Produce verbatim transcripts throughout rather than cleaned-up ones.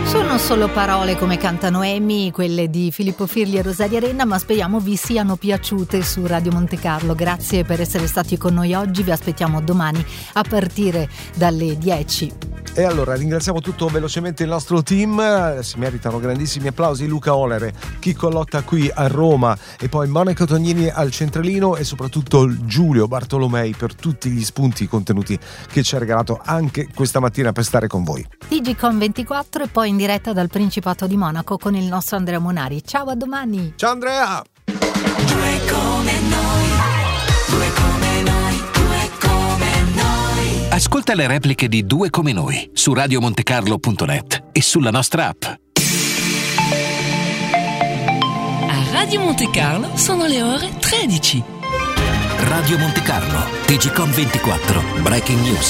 Sono solo parole, come canta Noemi, quelle di Filippo Firli e Rosaria Renna, ma speriamo vi siano piaciute su Radio Monte Carlo. Grazie per essere stati con noi oggi, vi aspettiamo domani a partire dalle dieci. E allora ringraziamo tutto velocemente il nostro team, si meritano grandissimi applausi Luca Olere, Chicco Lotta qui a Roma e poi Monaco Tognini al centralino e soprattutto Giulio Bartolomei per tutti gli spunti contenuti che ci ha regalato anche questa mattina per stare con voi. T G Com ventiquattro e poi in diretta dal Principato di Monaco con il nostro Andrea Monari. Ciao, a domani. Ciao Andrea. Due come noi, due come noi, due come noi. Ascolta le repliche di Due come noi su radiomontecarlo punto net e sulla nostra app. A Radio Monte Carlo sono le ore tredici. Radio Monte Carlo, T G Com ventiquattro, Breaking News.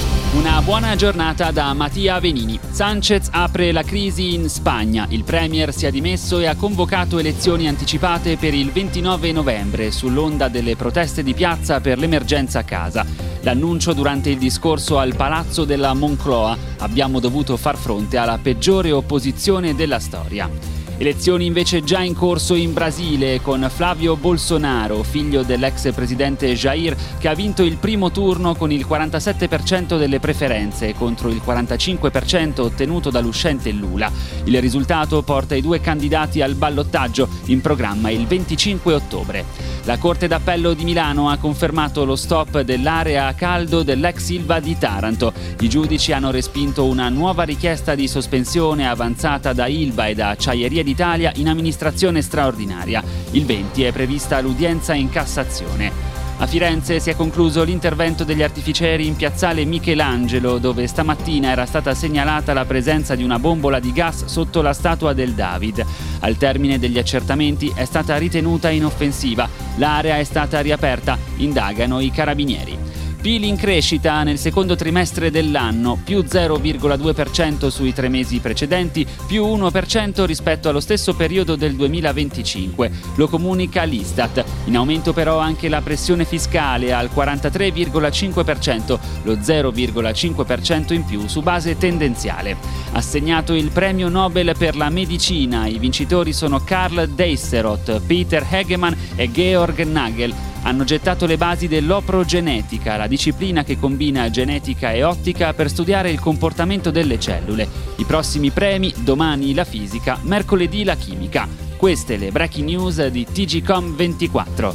Una buona giornata da Mattia Venini. Sanchez apre la crisi in Spagna. Il premier si è dimesso e ha convocato elezioni anticipate per il ventinove novembre sull'onda delle proteste di piazza per l'emergenza casa. L'annuncio durante il discorso al Palazzo della Moncloa: abbiamo dovuto far fronte alla peggiore opposizione della storia. Elezioni invece già in corso in Brasile con Flavio Bolsonaro, figlio dell'ex presidente Jair, che ha vinto il primo turno con il quarantasette per cento delle preferenze contro il quarantacinque per cento ottenuto dall'uscente Lula. Il risultato porta i due candidati al ballottaggio, in programma il venticinque ottobre. La Corte d'Appello di Milano ha confermato lo stop dell'area a caldo dell'ex Ilva di Taranto. I giudici hanno respinto una nuova richiesta di sospensione avanzata da Ilva e da Acciaierie d'Italia in amministrazione straordinaria. Il venti è prevista l'udienza in Cassazione. A Firenze si è concluso l'intervento degli artificieri in piazzale Michelangelo, dove stamattina era stata segnalata la presenza di una bombola di gas sotto la statua del David. Al termine degli accertamenti è stata ritenuta inoffensiva. L'area è stata riaperta, indagano i carabinieri. P I L in crescita nel secondo trimestre dell'anno, più zero virgola due per cento sui tre mesi precedenti, più uno per cento rispetto allo stesso periodo del duemilaventicinque. Lo comunica l'Istat. In aumento però anche la pressione fiscale al quarantatré virgola cinque per cento, lo zero virgola cinque per cento in più su base tendenziale. Assegnato il premio Nobel per la medicina, i vincitori sono Karl Deisseroth, Peter Hegemann e Georg Nagel. Hanno gettato le basi dell'oprogenetica, la disciplina che combina genetica e ottica per studiare il comportamento delle cellule. I prossimi premi: domani la fisica, mercoledì la chimica. Queste le breaking news di T G Com ventiquattro.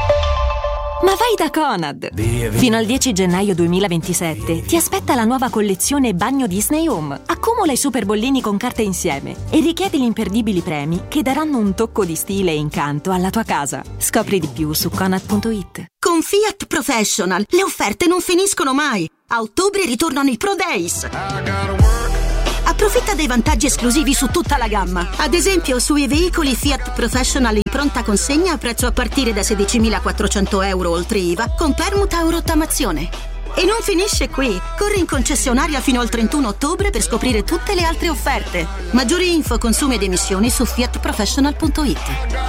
Ma vai da Conad! Via, via. Fino al dieci gennaio duemilaventisette ti aspetta la nuova collezione Bagno Disney Home. Accumula i super bollini con carte insieme e richiedi gli imperdibili premi che daranno un tocco di stile e incanto alla tua casa. Scopri di più su conad punto it. Con Fiat Professional le offerte non finiscono mai. A ottobre ritornano i Pro Days. Approfitta dei vantaggi esclusivi su tutta la gamma. Ad esempio sui veicoli Fiat Professional in pronta consegna a prezzo a partire da sedicimilaquattrocento euro oltre I V A con permuta o rottamazione. E non finisce qui. Corri in concessionaria fino al trentuno ottobre per scoprire tutte le altre offerte. Maggiori info, consumi ed emissioni su fiat professional punto it.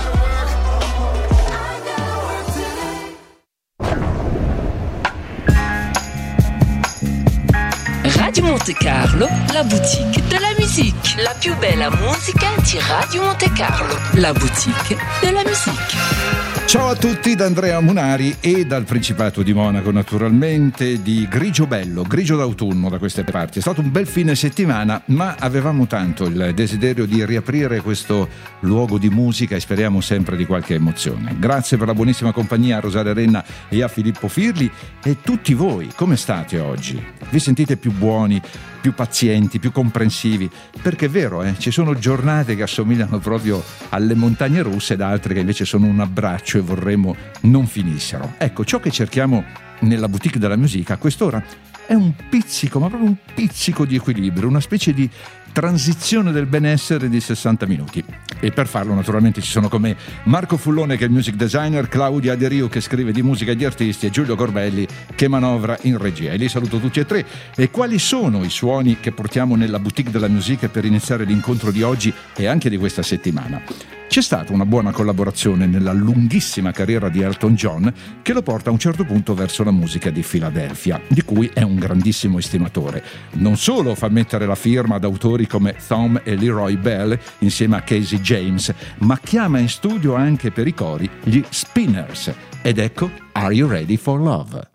Radio Monte Carlo, la boutique de la musique. La più bella musica di Radio Monte Carlo. La boutique de la musique. Ciao a tutti da Andrea Munari e dal Principato di Monaco, naturalmente, di grigio bello, grigio d'autunno da queste parti. È stato un bel fine settimana, ma avevamo tanto il desiderio di riaprire questo luogo di musica e speriamo sempre di qualche emozione. Grazie per la buonissima compagnia a Rosaria Renna e a Filippo Firli. E tutti voi, come state oggi? Vi sentite più buoni, più pazienti, più comprensivi? Perché è vero, eh? Ci sono giornate che assomigliano proprio alle montagne russe ed altre che invece sono un abbraccio e vorremmo non finissero. Ecco, ciò che cerchiamo nella boutique della musica a quest'ora è un pizzico, ma proprio un pizzico di equilibrio, una specie di transizione del benessere di sessanta minuti. E per farlo naturalmente ci sono con me Marco Fullone, che è il music designer, Claudia Aderio, che scrive di musica e di artisti, e Giulio Corbelli, che manovra in regia. E li saluto tutti e tre. E quali sono i suoni che portiamo nella boutique della musica per iniziare l'incontro di oggi e anche di questa settimana? C'è stata una buona collaborazione nella lunghissima carriera di Elton John che lo porta a un certo punto verso la musica di Philadelphia, di cui è un grandissimo estimatore. Non solo fa mettere la firma ad autori singoli come Thom e Leroy Bell insieme a Casey James, ma chiama in studio anche per i cori gli Spinners. Ed ecco Are You Ready for Love?